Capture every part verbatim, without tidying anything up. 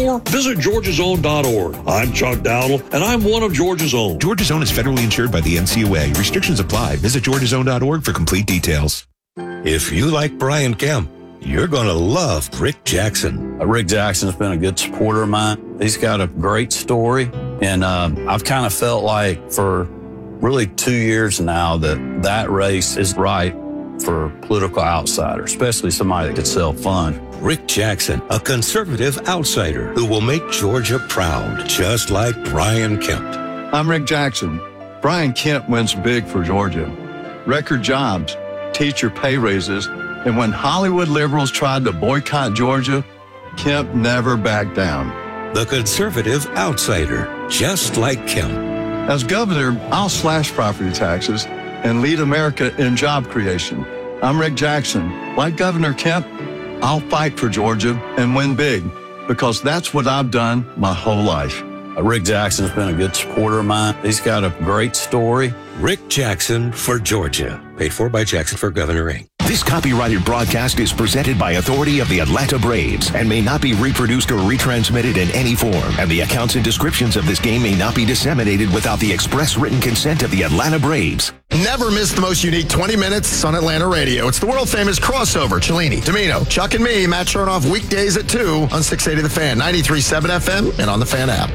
more? Visit georgias own dot org. I'm Chuck Dowdle, and I'm one of Georgia's Own. Georgia's Own is federally insured by the N C U A. Restrictions apply. Visit georgias own dot org for complete details. If you like Brian Kemp, you're going to love Rick Jackson. Rick Jackson's been a good supporter of mine. He's got a great story, and uh, I've kind of felt like for really two years now that that race is right for political outsiders, especially somebody that could self-fund. Rick Jackson, a conservative outsider who will make Georgia proud, just like Brian Kemp. I'm Rick Jackson. Brian Kemp wins big for Georgia. Record jobs, teacher pay raises, and when Hollywood liberals tried to boycott Georgia, Kemp never backed down. The conservative outsider, just like Kemp. As governor, I'll slash property taxes and lead America in job creation. I'm Rick Jackson. Like Governor Kemp, I'll fight for Georgia and win big because that's what I've done my whole life. Rick Jackson's been a good supporter of mine. He's got a great story. Rick Jackson for Georgia. Paid for by Jackson for Governor Incorporated. This copyrighted broadcast is presented by authority of the Atlanta Braves and may not be reproduced or retransmitted in any form. And the accounts and descriptions of this game may not be disseminated without the express written consent of the Atlanta Braves. Never miss the most unique twenty minutes on Atlanta radio. It's the world-famous crossover. Cellini, Domino, Chuck and me, Matt Chernoff, weekdays at two on six eighty The Fan, ninety-three point seven F M, and on the Fan app.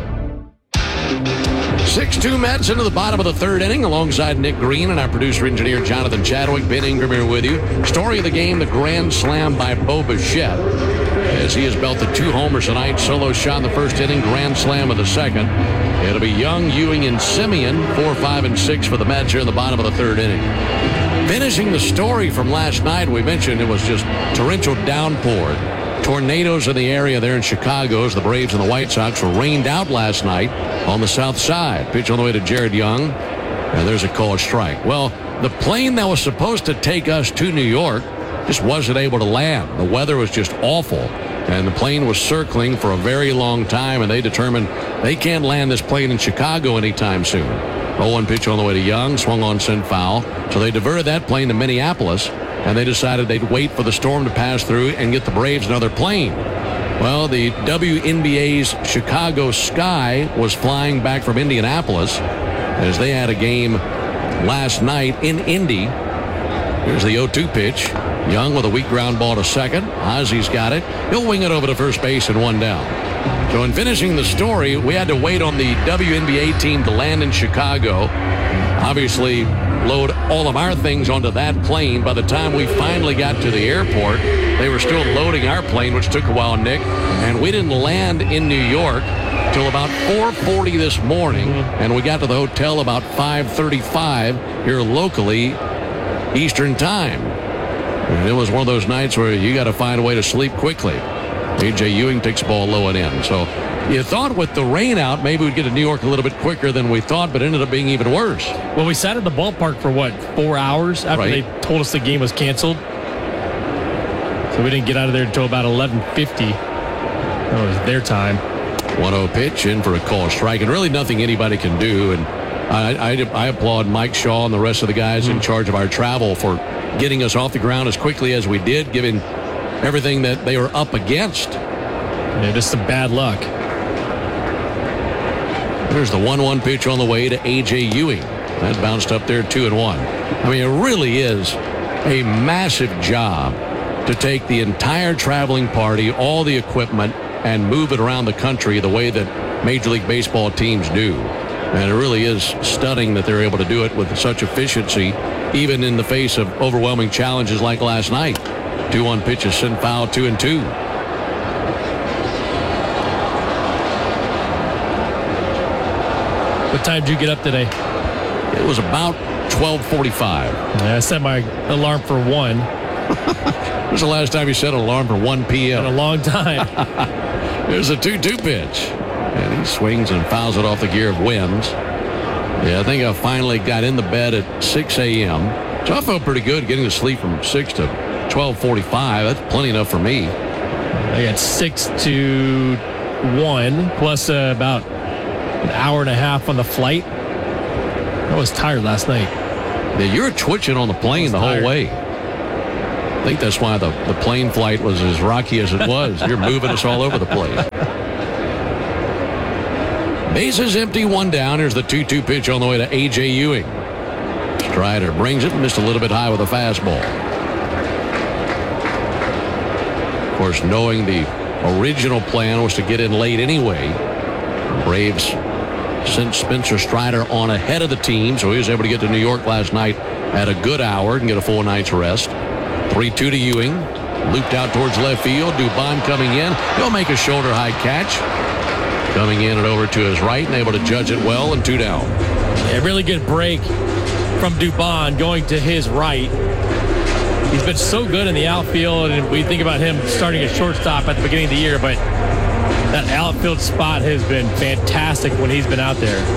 six two Mets into the bottom of the third inning alongside Nick Green and our producer-engineer Jonathan Chadwick. Ben Ingram here with you. Story of the game, the grand slam by Bo Bichette. As he has belted two homers tonight. Solo shot in the first inning, grand slam of the second. It'll be Young, Ewing, and Simeon, four, five, and six for the Mets here in the bottom of the third inning. Finishing the story from last night, we mentioned it was just torrential downpour. Tornadoes in the area there in Chicago as the Braves and the White Sox were rained out last night on the south side. Pitch on the way to Jared Young, and there's a called strike. Well, the plane that was supposed to take us to New York just wasn't able to land. The weather was just awful, and the plane was circling for a very long time, and they determined they can't land this plane in Chicago anytime soon. oh one pitch on the way to Young, swung on, sent foul. So they diverted that plane to Minneapolis, and they decided they'd wait for the storm to pass through and get the Braves another plane. Well, the W N B A's Chicago Sky was flying back from Indianapolis as they had a game last night in Indy. Here's the oh two pitch. Young with a weak ground ball to second. Ozzy's got it. He'll wing it over to first base and one down. So in finishing the story, we had to wait on the W N B A team to land in Chicago. Obviously, load all of our things onto that plane. By the time we finally got to the airport, they were still loading our plane, which took a while, Nick. And we didn't land in New York till about four forty this morning, and we got to the hotel about five thirty-five here locally, Eastern Time. And it was one of those nights where you got to find a way to sleep quickly. A J Ewing takes the ball low and in. So you thought with the rain out, maybe we'd get to New York a little bit quicker than we thought, but it ended up being even worse. Well, we sat at the ballpark for, what, four hours after right. they told us the game was canceled. So we didn't get out of there until about eleven fifty. That was their time. one oh pitch in for a call strike, and really nothing anybody can do. And I, I, I applaud Mike Shaw and the rest of the guys mm-hmm. in charge of our travel for getting us off the ground as quickly as we did, given everything that they were up against. Yeah, just some bad luck. There's the one one pitch on the way to A J Ewing. That bounced up there two and one. I mean, it really is a massive job to take the entire traveling party, all the equipment, and move it around the country the way that Major League Baseball teams do. And it really is stunning that they're able to do it with such efficiency, even in the face of overwhelming challenges like last night. two one pitches sent foul, two and two. What time did you get up today? It was about twelve forty-five. Yeah, I set my alarm for one. When was the last time you set an alarm for one p.m.? In a long time. There's a two two pitch. And he swings and fouls it off the gear of Wims. Yeah, I think I finally got in the bed at six a.m. So I felt pretty good getting to sleep from six to twelve forty-five. That's plenty enough for me. I got six to one, plus uh, about an hour and a half on the flight. I was tired last night. Yeah, you were twitching on the plane the tired. whole way. I think that's why the, the plane flight was as rocky as it was. You're moving us all over the place. Bases empty, one down. Here's the two two pitch on the way to A J. Ewing. Strider brings it, missed a little bit high with a fastball. Of course, knowing the original plan was to get in late anyway, the Braves sent Spencer Strider on ahead of the team, so he was able to get to New York last night at a good hour and get a full night's rest. three two to Ewing. Looped out towards left field. Dubon coming in. He'll make a shoulder-high catch. Coming in and over to his right and able to judge it well, and two down. A really good break from Dubon going to his right. He's been so good in the outfield, and we think about him starting at shortstop at the beginning of the year, but that outfield spot has been fantastic when he's been out there.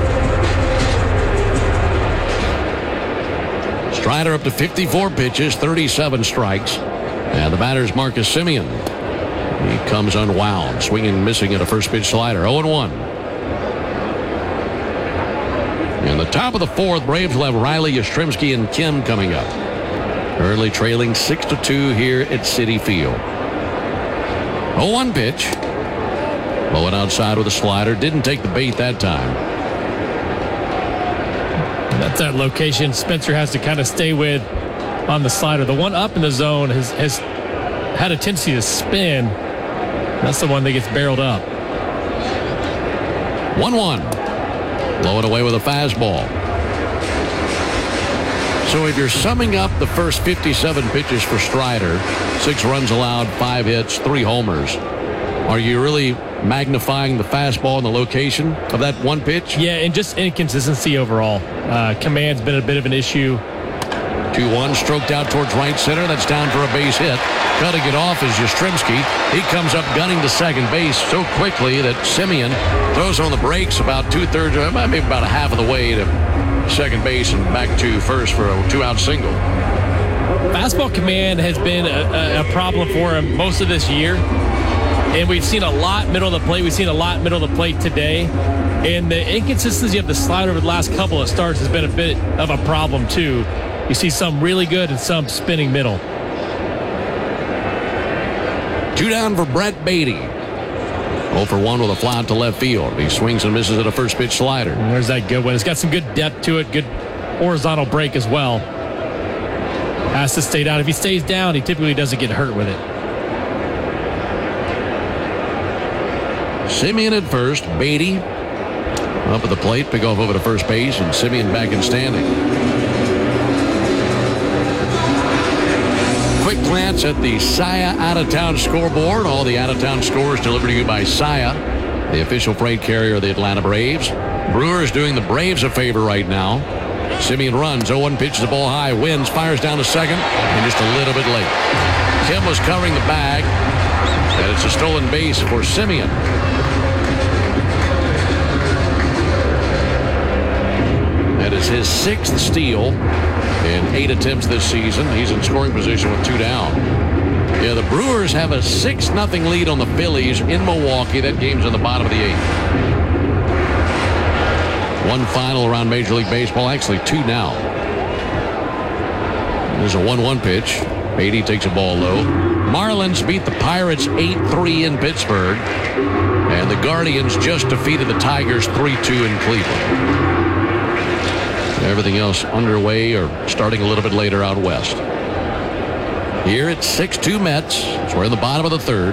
Strider up to fifty-four pitches, thirty-seven strikes. And the batter's Marcus Semien. He comes unwound, swinging and missing at a first pitch slider. oh and one. In the top of the fourth, Braves will have Riley, Yastrzemski, and Kim coming up. Early trailing six to two here at Citi Field. oh one pitch. Blowing outside with a slider. Didn't take the bait that time. That's that location Spencer has to kind of stay with on the slider. The one up in the zone has, has had a tendency to spin. That's the one that gets barreled up. one one. Blow it away with a fastball. So if you're summing up the first fifty-seven pitches for Strider, six runs allowed, five hits, three homers, are you really magnifying the fastball and the location of that one pitch? Yeah, and just inconsistency overall. Uh, command's been a bit of an issue. two one, stroked out towards right center. That's down for a base hit. Cutting it off is Yastrzemski. He comes up gunning to second base so quickly that Semien throws on the brakes about two-thirds, maybe about a half of the way to second base and back to first for a two-out single. Fastball command has been a, a problem for him most of this year. And we've seen a lot middle of the plate. We've seen a lot middle of the plate today. And the inconsistency of the slider over the last couple of starts has been a bit of a problem, too. You see some really good and some spinning middle. Two down for Brett Beatty. oh for one with a fly out to left field. He swings and misses at a first pitch slider. And there's that good one. It's got some good depth to it, good horizontal break as well. Has to stay down. If he stays down, he typically doesn't get hurt with it. Semien at first. Beatty up at the plate. Pick off over to first base, and Semien back in standing. Quick glance at the Saia out-of-town scoreboard. All the out-of-town scores delivered to you by Saia, the official freight carrier of the Atlanta Braves. Brewers doing the Braves a favor right now. Semien runs. oh one pitches the ball high. Wins. Fires down to second. And just a little bit late. Kim was covering the bag. And it's a stolen base for Semien. That is his sixth steal in eight attempts this season. He's in scoring position with two down. Yeah, the Brewers have a six nothing lead on the Phillies in Milwaukee. That game's in the bottom of the eighth. One final around Major League Baseball. Actually, two now. There's a one one pitch. Beatty takes a ball low. Marlins beat the Pirates eight three in Pittsburgh. And the Guardians just defeated the Tigers three two in Cleveland. Everything else underway or starting a little bit later out west. Here it's six two Mets. So we're in the bottom of the third.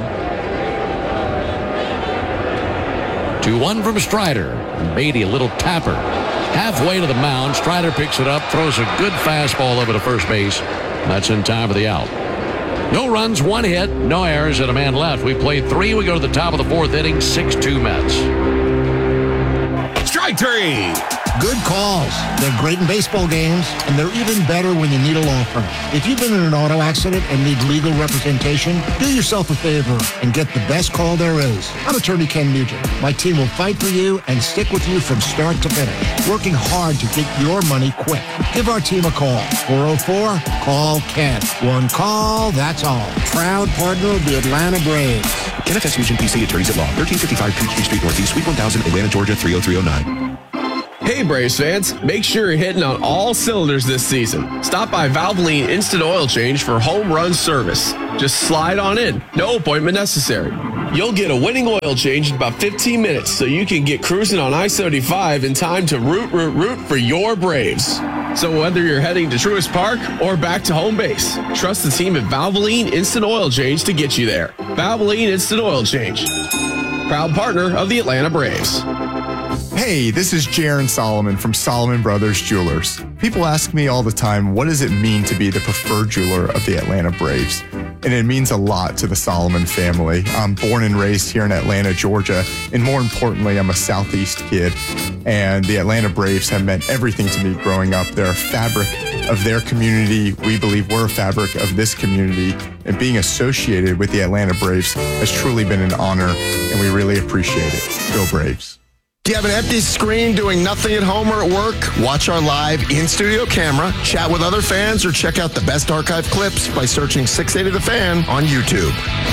two one from Strider. And Beatty, a little tapper. Halfway to the mound, Strider picks it up, throws a good fastball over to first base. That's in time for the out. No runs, one hit, no errors, and a man left. We played three. We go to the top of the fourth inning, six two Mets. Strike three. Good calls. They're great in baseball games, and they're even better when you need a law firm. If you've been in an auto accident and need legal representation, do yourself a favor and get the best call there is. I'm attorney Ken Nugent. My team will fight for you and stick with you from start to finish, working hard to get your money quick. Give our team a call. four oh four, call Ken. One call, that's all. Proud partner of the Atlanta Braves. Ken F S Nugent, P C, Attorneys at Law, thirteen fifty-five Peachtree Street Northeast, Suite one thousand, Atlanta, Georgia, three oh three oh nine. Hey Braves fans, make sure you're hitting on all cylinders this season. Stop by Valvoline Instant Oil Change for home run service. Just slide on in, no appointment necessary. You'll get a winning oil change in about fifteen minutes so you can get cruising on I seventy-five in time to root, root, root for your Braves. So whether you're heading to Truist Park or back to home base, trust the team at Valvoline Instant Oil Change to get you there. Valvoline Instant Oil Change, proud partner of the Atlanta Braves. Hey, this is Jaron Solomon from Solomon Brothers Jewelers. People ask me all the time, what does it mean to be the preferred jeweler of the Atlanta Braves? And it means a lot to the Solomon family. I'm born and raised here in Atlanta, Georgia, and more importantly, I'm a Southeast kid. And the Atlanta Braves have meant everything to me growing up. They're a fabric of their community. We believe we're a fabric of this community. And being associated with the Atlanta Braves has truly been an honor, and we really appreciate it. Go Braves. Do you have an empty screen doing nothing at home or at work? Watch our live in-studio camera, chat with other fans, or check out the best archive clips by searching six eighty The Fan on YouTube.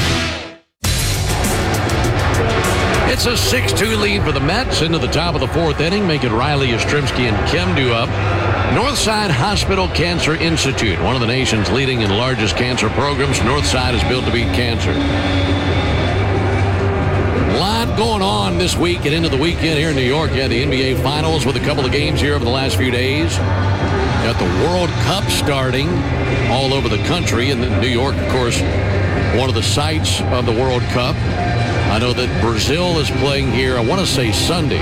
It's a six two lead for the Mets into the top of the fourth inning, making Riley, Yastrzemski, and Kim do up. Northside Hospital Cancer Institute, one of the nation's leading and largest cancer programs. Northside is built to beat cancer. A lot going on this week and into the weekend here in New York. Yeah, the N B A Finals with a couple of games here over the last few days. Got the World Cup starting all over the country. And then New York, of course, one of the sites of the World Cup. I know that Brazil is playing here, I want to say Sunday.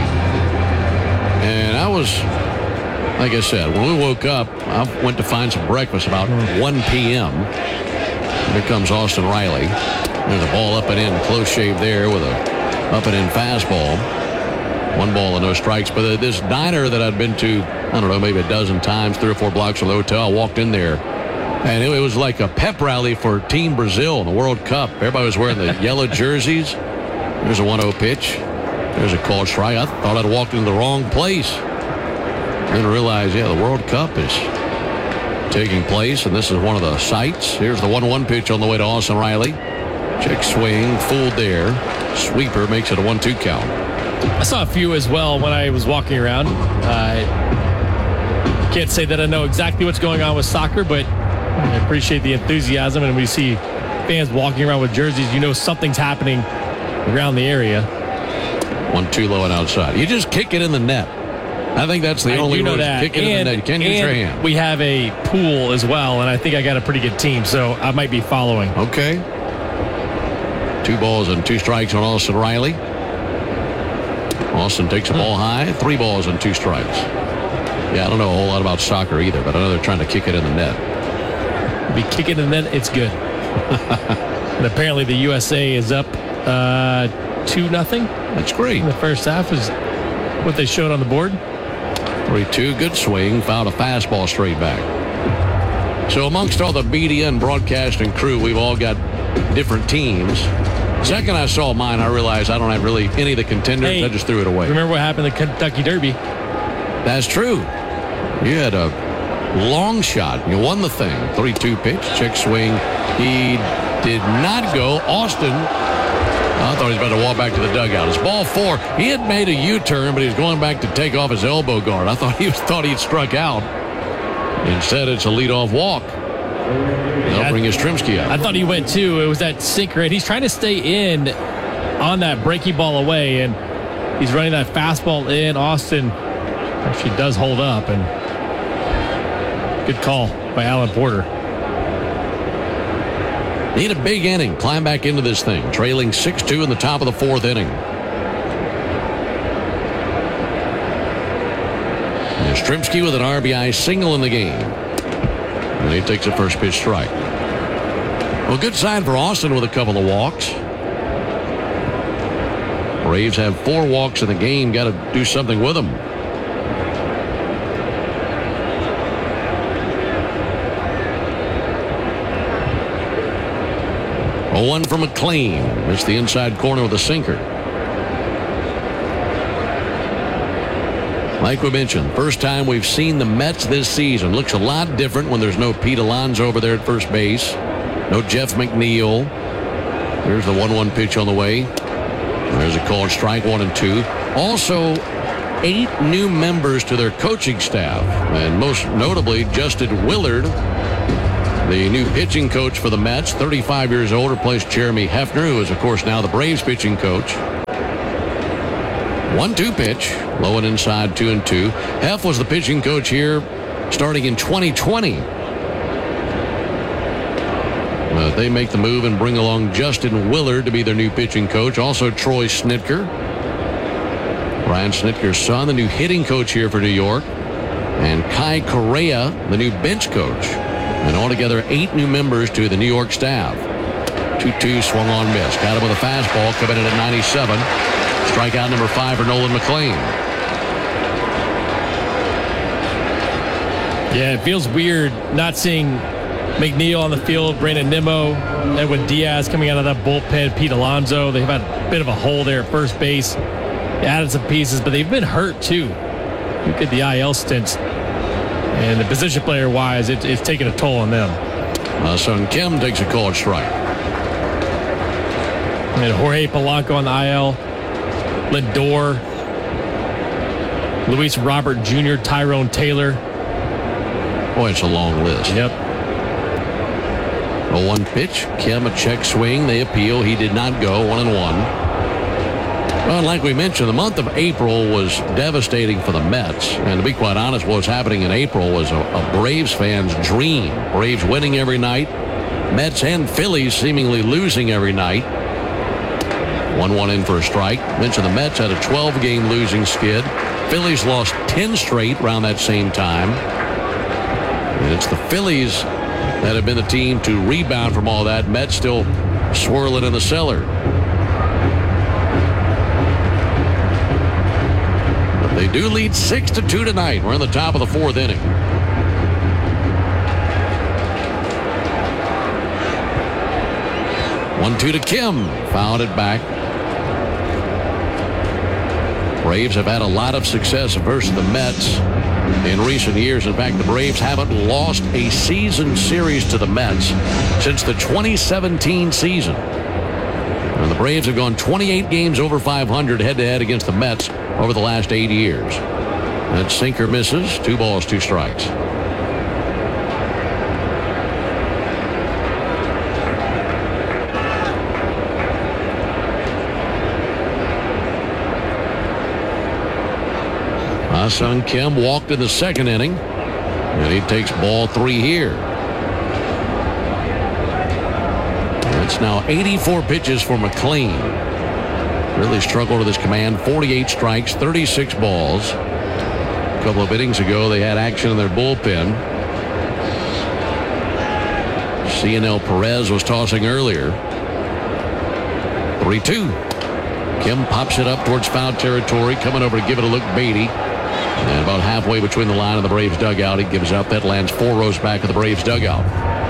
And I was, like I said, when we woke up, I went to find some breakfast about one p.m. Here comes Austin Riley. There's a ball up and in, close shave there with a up and in fastball. One ball and no strikes. But this diner that I'd been to, I don't know, maybe a dozen times, three or four blocks from the hotel, I walked in there, and it was like a pep rally for Team Brazil in the World Cup. Everybody was wearing the yellow jerseys. There's a one oh pitch. There's a called strike. I thought I'd walked into the wrong place. Then realized, yeah, the World Cup is taking place, and this is one of the sites. Here's the one one pitch on the way to Austin Riley. Check swing, fooled there. Sweeper makes it a one two count. I saw a few as well when I was walking around. I uh, can't say that I know exactly what's going on with soccer, but I appreciate the enthusiasm. And we see fans walking around with jerseys, you know something's happening around the area. One two low and outside. You just kick it in the net. I think that's the I only do know way that. to kick it and, in the net. You can't use your hand. We have a pool as well, and I think I got a pretty good team, so I might be following. Okay. Two balls and two strikes on Austin Riley. Austin takes the ball high. Three balls and two strikes. Yeah, I don't know a whole lot about soccer either, but I know they're trying to kick it in the net. Be kicking in the net, it's good. And apparently the U S A is up uh, two nothing. That's great. In the first half is what they showed on the board. three two, good swing. Fouled a fastball straight back. So amongst all the media and broadcasting crew, we've all got different teams. Second I saw mine, I realized I don't have really any of the contenders. Hey, I just threw it away. Remember what happened in the Kentucky Derby? That's true. You had a long shot. You won the thing. three two pitch, check swing. He did not go. Austin, I thought he was about to walk back to the dugout. It's ball four. He had made a U-turn, but he was going back to take off his elbow guard. I thought he was thought he'd struck out. Instead, it's a leadoff walk. They'll bring Yastrzemski out. I thought he went too. It was that sinker. He's trying to stay in on that breaking ball away, and he's running that fastball in. Austin actually does hold up, and good call by Alan Porter. Need a big inning. Climb back into this thing. Trailing six two in the top of the fourth inning. Yastrzemski with an R B I single in the game. And he takes a first pitch strike. Well, good sign for Austin with a couple of walks. Braves have four walks in the game. Got to do something with them. oh one for McLean. Missed the inside corner with a sinker. Like we mentioned, first time we've seen the Mets this season. Looks a lot different when there's no Pete Alonso over there at first base. No Jeff McNeil. There's the one one pitch on the way. There's a called strike, one and two. Also, eight new members to their coaching staff. And most notably, Justin Willard The new pitching coach for the Mets, thirty-five years old, replaced Jeremy Hefner, who is, of course, now the Braves pitching coach. one two pitch, low and inside, two and two. Hef was the pitching coach here starting in twenty twenty. Uh, they make the move and bring along Justin Willard to be their new pitching coach. Also Troy Snitker. Brian Snitker's son, the new hitting coach here for New York. And Kai Correa, the new bench coach. And altogether, eight new members to the New York staff. two two swung on, miss. Got him with a fastball, coming in at ninety-seven. Strikeout number five for Nolan McLean. Yeah, it feels weird not seeing McNeil on the field, Brandon Nimmo, Edwin Diaz coming out of that bullpen, Pete Alonso. They've had a bit of a hole there at first base. They added some pieces, but they've been hurt too. Look at the I L stints. And the position player-wise, it, it's taking a toll on them. Uh, Sung Kim takes a called strike. And Jorge Polanco on the I L. Lindor. Luis Robert Junior, Tyrone Taylor. Boy, it's a long list. Yep. A one pitch. Kim a check swing. They appeal. He did not go. One and one. Well, like we mentioned, the month of April was devastating for the Mets. And to be quite honest, what was happening in April was a, a Braves fan's dream. Braves winning every night. Mets and Phillies seemingly losing every night. one one in for a strike. Mentioned the Mets had a twelve game losing skid. Phillies lost ten straight around that same time. And it's the Phillies that have been the team to rebound from all that. Mets still swirling in the cellar. But they do lead six to two tonight. We're in the top of the fourth inning. one two to Kim. Fouled it back. Braves have had a lot of success versus the Mets in recent years. In fact, the Braves haven't lost a season series to the Mets since the twenty seventeen season. And the Braves have gone twenty-eight games over five hundred head-to-head against the Mets over the last eight years. That sinker misses. Two balls, two strikes. Ah-Sung Kim walked in the second inning, and he takes ball three here. It's now eighty-four pitches for McLean. Really struggled with his command. forty-eight strikes, thirty-six balls. A couple of innings ago, they had action in their bullpen. C N L Perez was tossing earlier. three two. Kim pops it up towards foul territory, coming over to give it a look, Beatty. And about halfway between the line and the Braves dugout, he gives up. That lands four rows back of the Braves dugout.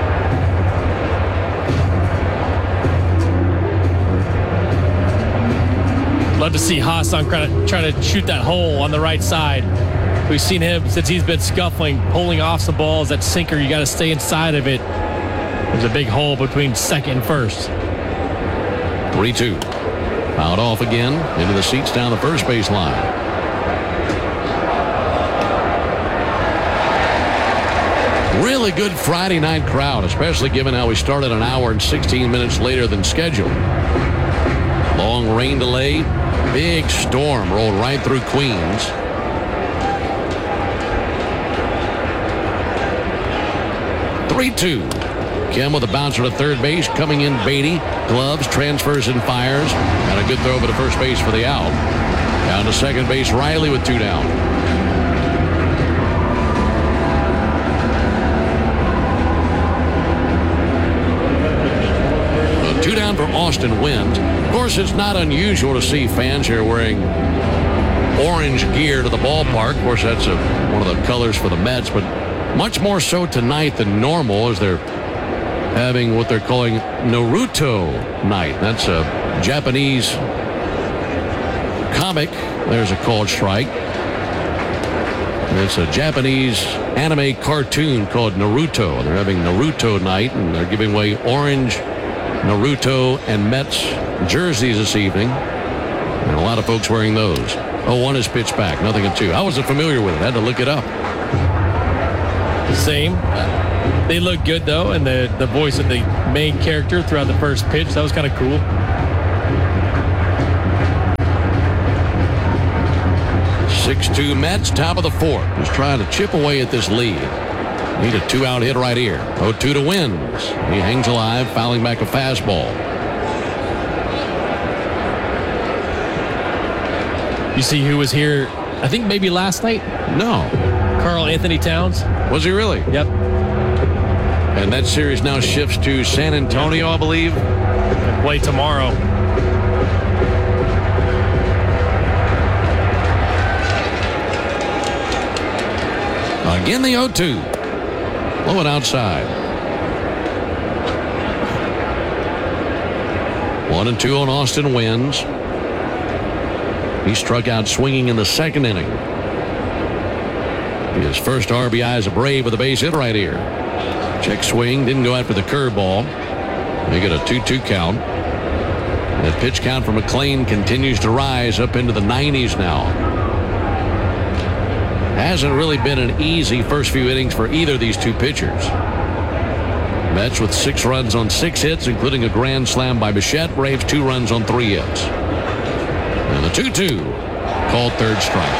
Love to see Ha-Seong try to, try to shoot that hole on the right side. We've seen him since he's been scuffling, pulling off some balls. That sinker, you got to stay inside of it. There's a big hole between second and first. three two. Fouled off again into the seats down the first base line. Really good Friday night crowd, especially given how we started an hour and sixteen minutes later than scheduled. Long rain delay, big storm rolled right through Queens. three two. Kim with a bouncer to third base. Coming in Beatty. Gloves, transfers, and fires. And a good throw over to first base for the out. Down to second base, Riley with two down. Two down for Austin Wynns. Of course, it's not unusual to see fans here wearing orange gear to the ballpark. Of course, that's a, one of the colors for the Mets, but much more so tonight than normal as they're having what they're calling Naruto Night. That's a Japanese comic. There's a called strike. It's a Japanese anime cartoon called Naruto. They're having Naruto Night, and they're giving away orange Naruto and Mets jerseys this evening. And a lot of folks wearing those. oh one is pitched back. Nothing at two. I wasn't familiar with it. I had to look it up. Same. They look good, though, and the, the voice of the main character throughout the first pitch, that was kind of cool. six two Mets, top of the fourth. Just trying to chip away at this lead. Need a two-out hit right here. oh two to Wins. He hangs alive, fouling back a fastball. You see who was here, I think maybe last night? No. Carl Anthony Towns. Was he really? Yep. And that series now shifts to San Antonio, I believe. They play tomorrow. Again, the oh two. Blow it outside. One and two on Austin Wins. He struck out swinging in the second inning. His first R B I as a Brave with a base hit right here. Check swing, didn't go after the curveball. They get a two two count. The pitch count for McLean continues to rise up into the nineties now. Hasn't really been an easy first few innings for either of these two pitchers. Mets with six runs on six hits, including a grand slam by Bichette. Braves two runs on three hits. And the two two called third strike.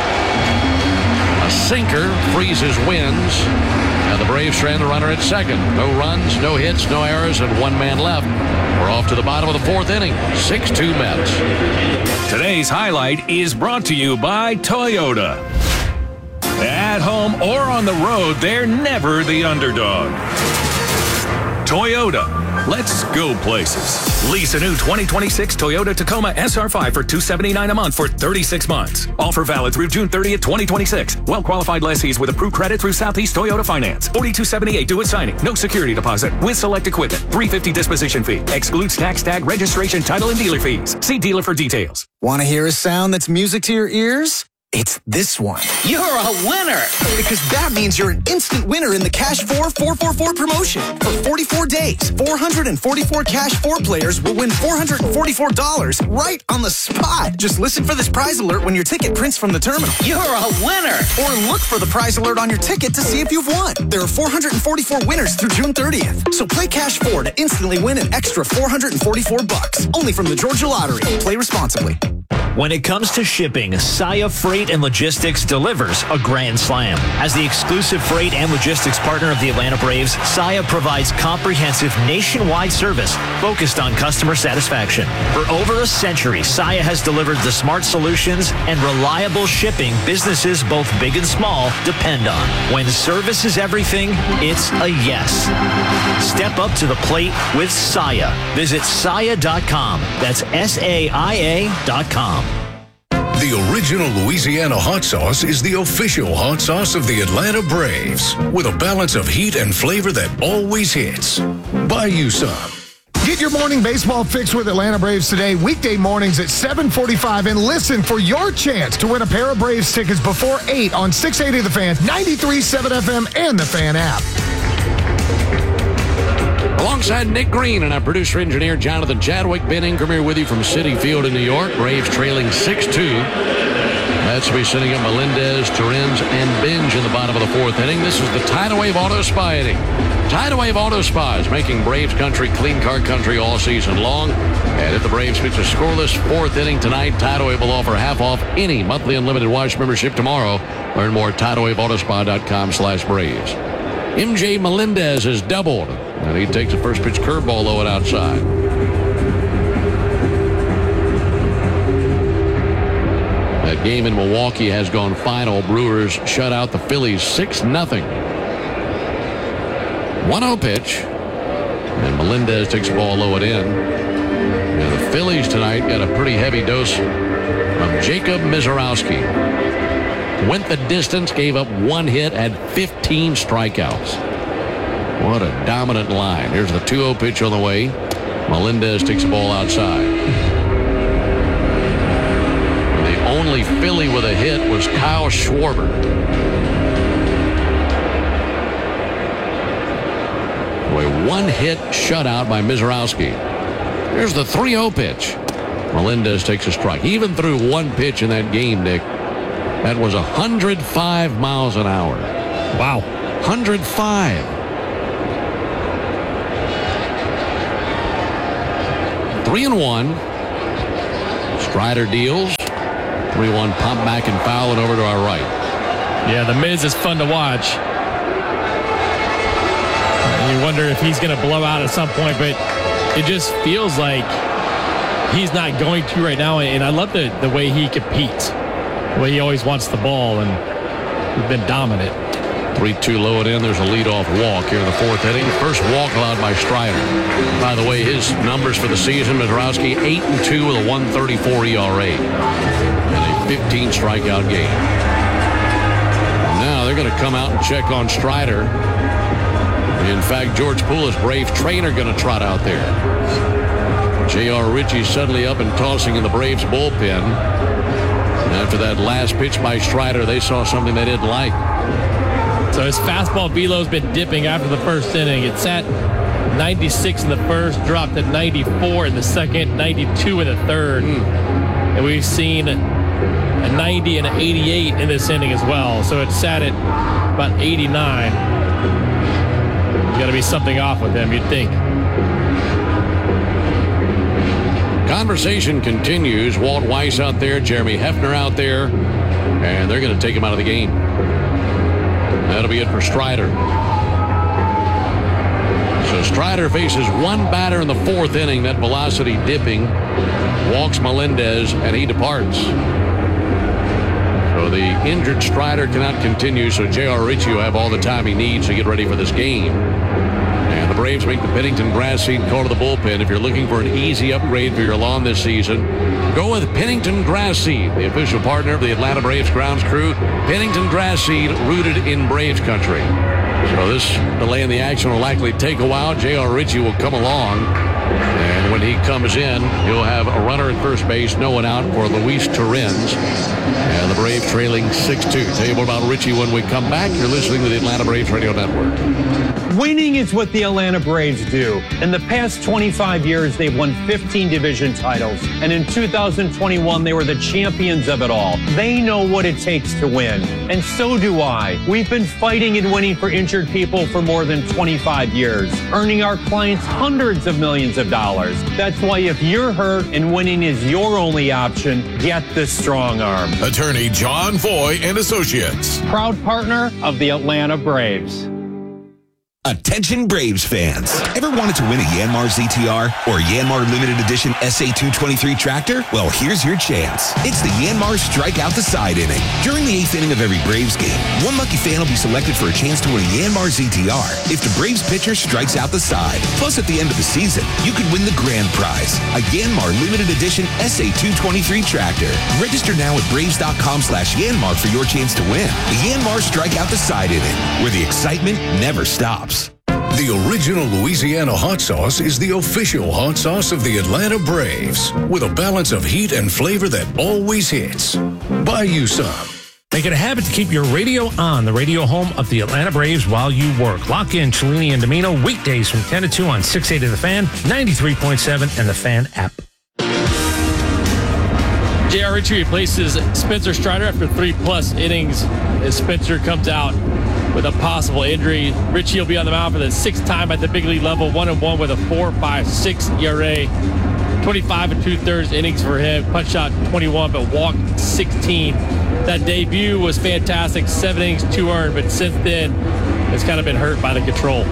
A sinker freezes Wins. And the Braves strand the runner at second. No runs, no hits, no errors, and one man left. We're off to the bottom of the fourth inning. six two Mets. Today's highlight is brought to you by Toyota. At home or on the road, they're never the underdog. Toyota. Let's go places. Lease a new twenty twenty-six Toyota Tacoma S R five for two hundred seventy-nine dollars a month for thirty-six months. Offer valid through June thirtieth, twenty twenty-six. Well-qualified lessees with approved credit through Southeast Toyota Finance. forty-two seventy-eight due at signing. No security deposit. With select equipment. three hundred fifty dollars disposition fee. Excludes tax, tag, registration, title, and dealer fees. See dealer for details. Want to hear a sound that's music to your ears? It's this one. You're a winner! Because that means you're an instant winner in the Cash four four four four promotion. For forty-four days, four hundred forty-four Cash four players will win four hundred forty-four dollars right on the spot. Just listen for this prize alert when your ticket prints from the terminal. You're a winner! Or look for the prize alert on your ticket to see if you've won. There are four hundred forty-four winners through June thirtieth. So play Cash four to instantly win an extra four hundred forty-four bucks. Only from the Georgia Lottery. Play responsibly. When it comes to shipping, Saia Freight and Logistics delivers a grand slam. As the exclusive freight and logistics partner of the Atlanta Braves, Saia provides comprehensive nationwide service focused on customer satisfaction. For over a century, Saia has delivered the smart solutions and reliable shipping businesses both big and small depend on. When service is everything, it's a yes. Step up to the plate with Saia. Visit Saia dot com. That's S A I A dot com. The original Louisiana hot sauce is the official hot sauce of the Atlanta Braves, with a balance of heat and flavor that always hits. Buy you some. Get your morning baseball fix with Atlanta Braves today, weekday mornings at seven forty-five, and listen for your chance to win a pair of Braves tickets before eight on six eighty The Fan, ninety-three point seven F M, and the Fan app. Alongside Nick Green and our producer-engineer Jonathan Chadwick, Ben Ingram here with you from Citi Field in New York. Braves trailing six two. Mets will be sitting up Melendez, Torrens, and Binge in the bottom of the fourth inning. This is the Tidal Wave Auto Spa inning. Tidal Wave Auto Spa is making Braves country clean car country all season long. And if the Braves pitch a scoreless fourth inning tonight, Tidal Wave will offer half off any monthly unlimited wash membership tomorrow. Learn more at tidal wave auto spa dot com slash Braves. M J Melendez has doubled, and he takes the first pitch curveball low and outside. That game in Milwaukee has gone final. Brewers shut out the Phillies six nothing. one oh pitch, and Melendez takes the ball low and in. And the Phillies tonight got a pretty heavy dose from Jacob Misiorowski. Went the distance, gave up one hit, had fifteen strikeouts. What a dominant line. Here's the two oh pitch on the way. Melendez takes the ball outside. The only Philly with a hit was Kyle Schwarber. A one-hit shutout by Misiorowski. Here's the three oh pitch. Melendez takes a strike. He even threw one pitch in that game, Nick. That was one hundred five miles an hour. Wow. one hundred five. Three and one. Strider deals. three one pump back and foul it over to our right. Yeah, the Miz is fun to watch. You wonder if he's going to blow out at some point, but it just feels like he's not going to right now. And I love the, the way he competes, the way he always wants the ball, and he's been dominant. three two low and in. There's a leadoff walk here in the fourth inning. First walk allowed by Strider. By the way, his numbers for the season, Mizrowski, eight and two with a one thirty-four E R A. And a fifteen strikeout game. Now they're going to come out and check on Strider. In fact, George Poulos, Brave trainer, going to trot out there. J R. Ritchie suddenly up and tossing in the Braves bullpen. After that last pitch by Strider, they saw something they didn't like. So his fastball velo's been dipping after the first inning. It's at ninety-six in the first, dropped to ninety-four in the second, ninety-two in the third. Mm. And we've seen a ninety and an eighty-eight in this inning as well. So it's sat at about eighty-nine. Got to be something off with him, you'd think. Conversation continues. Walt Weiss out there, Jeremy Hefner out there, and they're going to take him out of the game. That'll be it for Strider. So Strider faces one batter in the fourth inning, that velocity dipping, walks Melendez, and he departs. So the injured Strider cannot continue, so J R. Ritchie will have all the time he needs to get ready for this game. And the Braves make the Pennington grass seed call to the bullpen. If you're looking for an easy upgrade for your lawn this season, go with Pennington Grass Seed, the official partner of the Atlanta Braves grounds crew. Pennington Grass Seed, rooted in Braves country. So this delay in the action will likely take a while. J R. Ritchie will come along, and when he comes in, he'll have a runner at first base, no one out for Luis Torrens. And the Braves trailing six two. Tell you more about Ritchie when we come back. You're listening to the Atlanta Braves Radio Network. Winning is what the Atlanta Braves do. In the past twenty-five years, they've won fifteen division titles. And in two thousand twenty-one, they were the champions of it all. They know what it takes to win. And so do I. We've been fighting and winning for injured people for more than twenty-five years, earning our clients hundreds of millions of dollars. That's why if you're hurt and winning is your only option, get the Strong Arm. Attorney John Foy and Associates. Proud partner of the Atlanta Braves. Attention Braves fans. Ever wanted to win a Yanmar Z T R or Yanmar Limited Edition S A two twenty-three tractor? Well, here's your chance. It's the Yanmar Strike Out the Side inning. During the eighth inning of every Braves game, one lucky fan will be selected for a chance to win a Yanmar Z T R if the Braves pitcher strikes out the side. Plus, at the end of the season, you could win the grand prize, a Yanmar Limited Edition S A two twenty-three tractor. Register now at braves.com slash Yanmar for your chance to win. The Yanmar Strike Out the Side inning, where the excitement never stops. The original Louisiana hot sauce is the official hot sauce of the Atlanta Braves, with a balance of heat and flavor that always hits. Buy you some. Make it a habit to keep your radio on, the radio home of the Atlanta Braves, while you work. Lock in Cellini and Domino weekdays from ten to two on six eighty The Fan, ninety-three point seven, and the Fan app. J R. Ritchie replaces Spencer Strider after three-plus innings as Spencer comes out with a possible injury. Ritchie will be on the mound for the sixth time at the big league level, one and one with a four point five six E R A. twenty-five and two-thirds innings for him. Punch out twenty-one, but walked sixteen. That debut was fantastic. Seven innings, two earned, but since then, it's kind of been hurt by the control.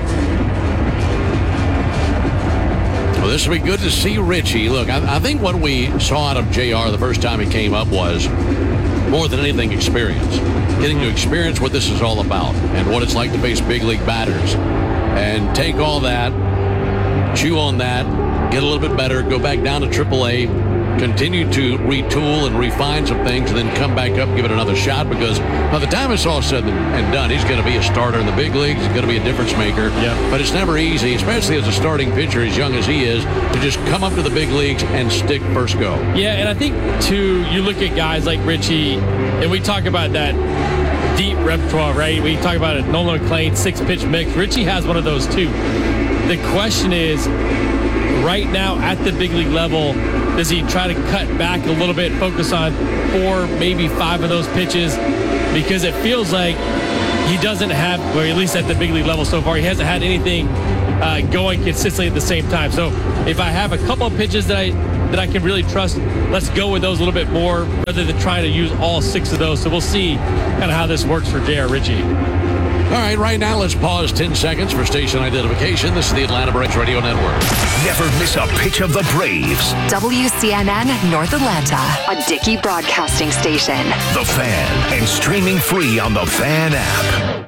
Well, this will be good to see Ritchie. Look, I, I think what we saw out of J R the first time he came up was, more than anything, experience. Getting to experience what this is all about and what it's like to face big league batters. And take all that, chew on that, get a little bit better, go back down to triple A, continue to retool and refine some things, and then come back up, give it another shot, because by the time it's all said and done, he's going to be a starter in the big leagues. He's going to be a difference maker. Yeah. But it's never easy, especially as a starting pitcher, as young as he is, to just come up to the big leagues and stick first go. Yeah, and I think, too, you look at guys like Ritchie, and we talk about that deep repertoire, right? We talk about a Nolan McLean six-pitch mix. Ritchie has one of those, too. The question is, right now at the big league level, does he try to cut back a little bit, focus on four, maybe five of those pitches? Because it feels like he doesn't have, or at least at the big league level so far, he hasn't had anything uh, going consistently at the same time. So if I have a couple of pitches that I that I can really trust, let's go with those a little bit more rather than trying to use all six of those. So we'll see kind of how this works for J R. Ritchie. All right, right now let's pause ten seconds for station identification. This is the Atlanta Braves Radio Network. Never miss a pitch of the Braves. W C N N North Atlanta, a Dickey broadcasting station. The Fan, and streaming free on the Fan app.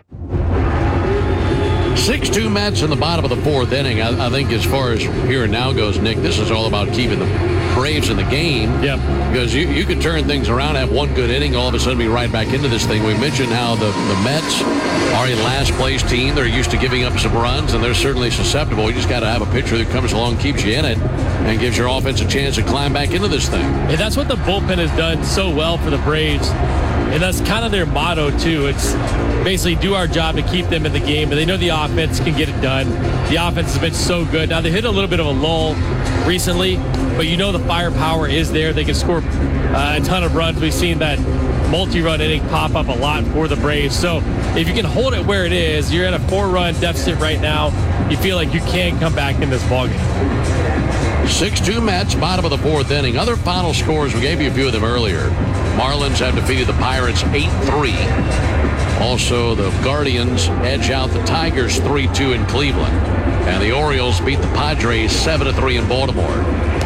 six two Mets in the bottom of the fourth inning. I, I think as far as here and now goes, Nick, this is all about keeping the Braves in the game. Yep. Because you, you could turn things around, have one good inning, all of a sudden be right back into this thing. We mentioned how the, the Mets are a last place team. They're used to giving up some runs, and they're certainly susceptible. You just got to have a pitcher that comes along, keeps you in it, and gives your offense a chance to climb back into this thing. And that's what the bullpen has done so well for the Braves. And that's kind of their motto, too. It's basically do our job to keep them in the game, but they know the offense can get it done. The offense has been so good. Now, they hit a little bit of a lull recently, but you know the firepower is there. They can score uh, a ton of runs. We've seen that multi-run inning pop up a lot for the Braves. So if you can hold it where it is, you're at a four-run deficit right now. You feel like you can come back in this ballgame. six two Mets, bottom of the fourth inning. Other final scores, we gave you a few of them earlier. Marlins have defeated the Pirates eight three. Also, the Guardians edge out the Tigers three two in Cleveland. And the Orioles beat the Padres seven to three in Baltimore.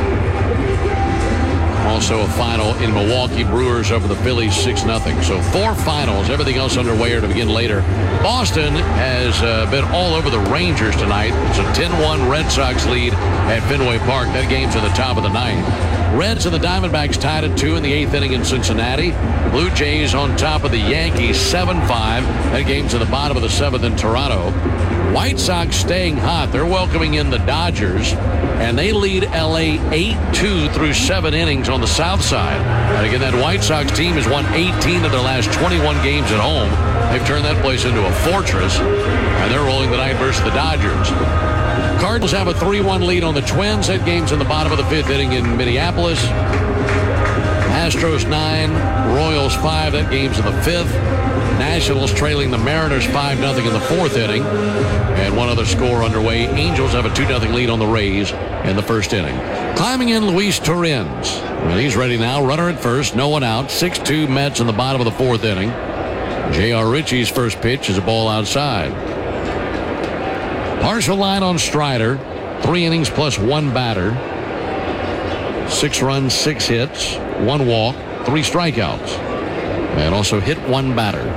Also a final in Milwaukee, Brewers over the Phillies six nothing. So four finals, everything else underway or to begin later. Boston has uh, been all over the Rangers tonight. It's a ten one Red Sox lead at Fenway Park. That game's at the top of the ninth. Reds and the Diamondbacks tied at two in the eighth inning in Cincinnati. Blue Jays on top of the Yankees seven five. That game's at the bottom of the seventh in Toronto. White Sox staying hot. They're welcoming in the Dodgers, and they lead L A eight two through seven innings on the south side. And again, that White Sox team has won eighteen of their last twenty-one games at home. They've turned that place into a fortress, and they're rolling tonight versus the Dodgers. Cardinals have a three one lead on the Twins. That game's in the bottom of the fifth inning in Minneapolis. Astros nine, Royals five. That game's in the fifth. Nationals trailing the Mariners five nothing in the fourth inning. And one other score underway. Angels have a two nothing lead on the Rays in the first inning. Climbing in Luis Torrens. Well, he's ready now. Runner at first. No one out. six two Mets in the bottom of the fourth inning. J R. Ritchie's first pitch is a ball outside. Partial line on Strider. Three innings plus one batter. Six runs, six hits, one walk, three strikeouts. And also hit one batter.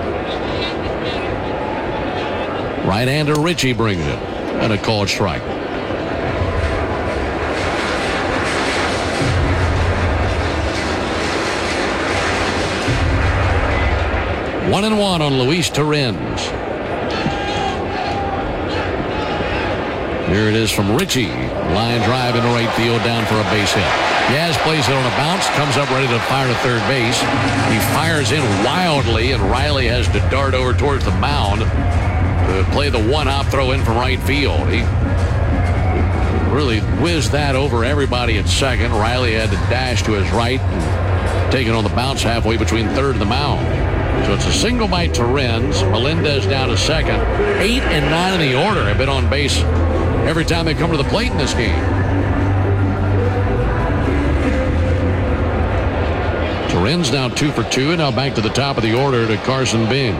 Right-hander Ritchie brings it. And a called strike. One and one on Luis Torrens. Here it is from Ritchie. Line drive into right field, down for a base hit. Yaz plays it on a bounce, comes up ready to fire to third base. He fires in wildly, and Riley has to dart over towards the mound to play the one-hop throw in from right field. He really whizzed that over everybody at second. Riley had to dash to his right and take it on the bounce halfway between third and the mound. So it's a single by Torrens. Melendez down to second. Eight and nine in the order have been on base every time they come to the plate in this game. Torrens now two for two, and now back to the top of the order to Carson Binge.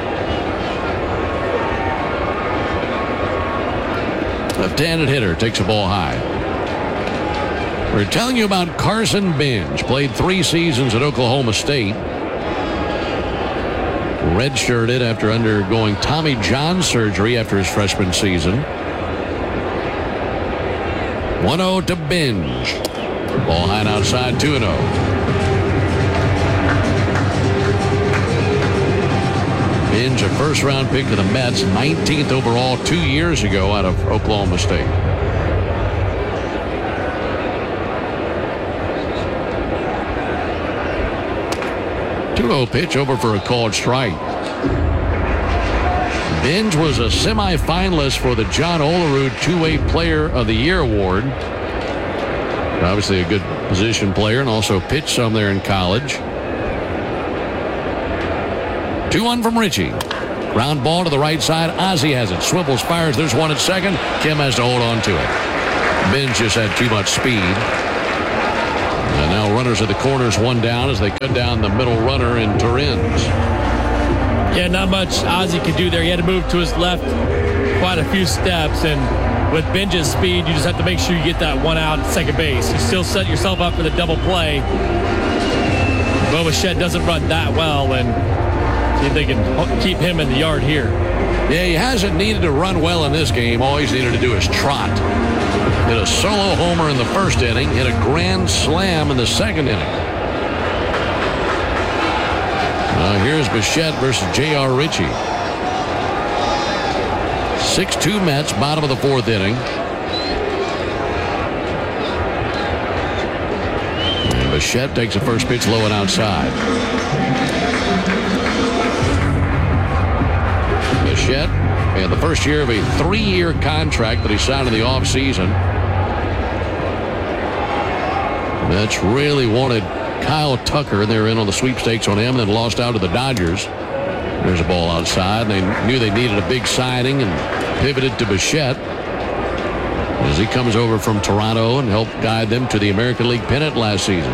Left-handed hitter takes a ball high. We're telling you about Carson Binge. Played three seasons at Oklahoma State. Redshirted after undergoing Tommy John surgery after his freshman season. one oh to Binge. Ball high and outside, two and oh. Binge, a first-round pick of the Mets, nineteenth overall two years ago out of Oklahoma State. two oh pitch over for a called strike. Binge was a semifinalist for the John Olerud two-way Player of the Year award. Obviously a good position player and also pitched some there in college. two one from Ritchie. Ground ball to the right side. Ozzie has it. Swivels fires. There's one at second. Kim has to hold on to it. Benz just had too much speed. And now runners at the corners, one down as they cut down the middle runner in Torrens. Yeah, not much Ozzie could do there. He had to move to his left quite a few steps, and with Benja's speed, you just have to make sure you get that one out at second base. You still set yourself up for the double play. Bo Bichette doesn't run that well, and see if they can keep him in the yard here. Yeah, he hasn't needed to run well in this game. All he's needed to do is trot. Hit a solo homer in the first inning, hit a grand slam in the second inning. Now here's Bichette versus J R. Ritchie. six two Mets, bottom of the fourth inning. And Bichette takes the first pitch low and outside. Bichette in the first year of a three-year contract that he signed in the offseason. Mets really wanted Kyle Tucker. They were in on the sweepstakes on him and then lost out to the Dodgers. There's a ball outside. They knew they needed a big signing and pivoted to Bichette as he comes over from Toronto and helped guide them to the American League pennant last season.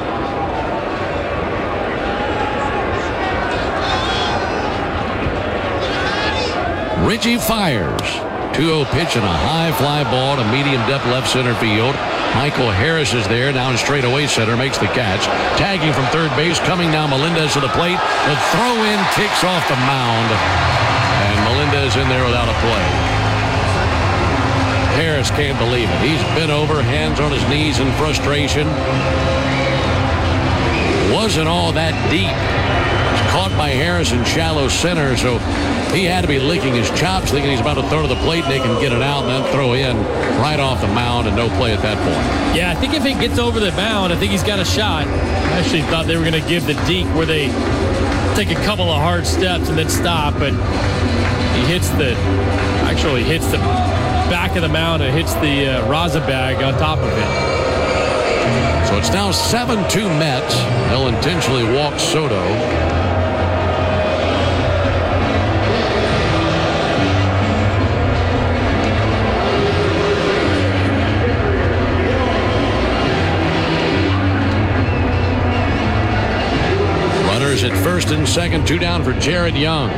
Ritchie fires. two oh pitch and a high fly ball to medium depth left center field. Michael Harris is there now in straightaway center, makes the catch. Tagging from third base, coming now Melendez to the plate. The throw in kicks off the mound. And Melendez in there without a play. Harris can't believe it. He's bent over, hands on his knees in frustration. Wasn't all that deep. Caught by Harris in shallow center, so he had to be licking his chops, thinking he's about to throw to the plate and they can get it out and then throw in right off the mound and no play at that point. Yeah, I think if it gets over the mound, I think he's got a shot. I actually thought they were going to give the deke where they take a couple of hard steps and then stop, but he hits the, actually hits the back of the mound and hits the uh, rosin bag on top of it. So it's now seven two Mets. They'll intentionally walk Soto. Runners at first and second, two down for Jared Young.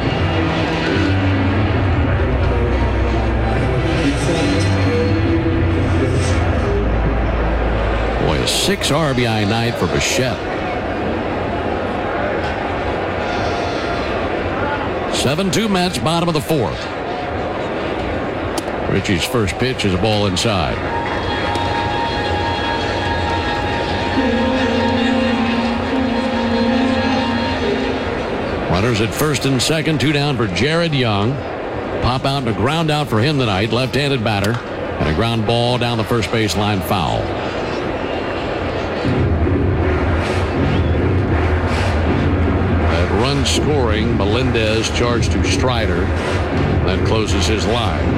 Boy, a six R B I night for Bichette. seven two Mets, bottom of the fourth. Ritchie's first pitch is a ball inside. Runners at first and second, two down for Jared Young. Pop out and a ground out for him tonight. Left-handed batter. And a ground ball down the first base line, foul. That run scoring, Melendez charged to Strider. That closes his line.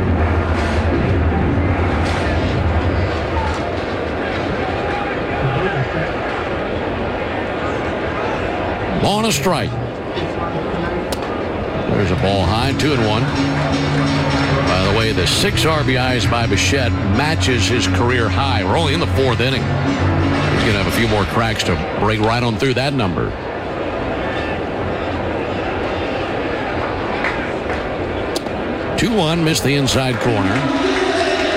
Ball and a strike. There's a ball high, two and one. By the way, the six R B Is by Bichette matches his career high. We're only in the fourth inning. He's going to have a few more cracks to break right on through that number. two one, missed the inside corner.